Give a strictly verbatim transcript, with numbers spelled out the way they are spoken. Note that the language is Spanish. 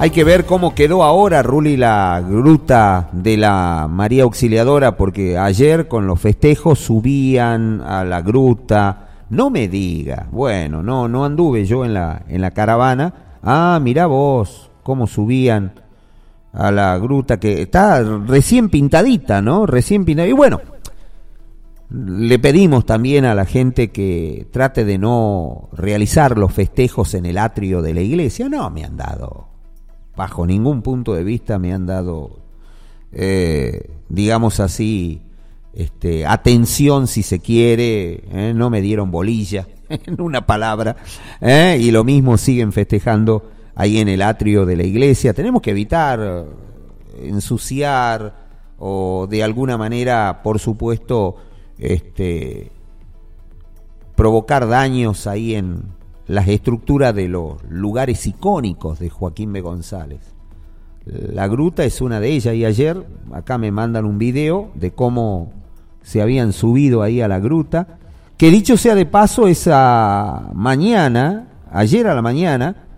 Hay que ver cómo quedó ahora, Ruli, la gruta de la María Auxiliadora, porque ayer con los festejos subían a la gruta. No me diga, bueno, no, no anduve yo en la, en la caravana. Ah, mirá vos, cómo subían a la gruta, que está recién pintadita, ¿no? Recién pintadita. Y bueno, le pedimos también a la gente que trate de no realizar los festejos en el atrio de la iglesia. No me han dado, bajo ningún punto de vista me han dado, eh, digamos así, este, atención si se quiere, ¿eh? No me dieron bolilla, en una palabra, ¿eh? Y lo mismo siguen festejando ahí en el atrio de la iglesia. Tenemos que evitar ensuciar o de alguna manera, por supuesto, este, provocar daños ahí en las estructuras de los lugares icónicos de Joaquín B. González. La gruta es una de ellas, y ayer acá me mandan un video de cómo se habían subido ahí a la gruta, que dicho sea de paso, esa mañana, ayer a la mañana,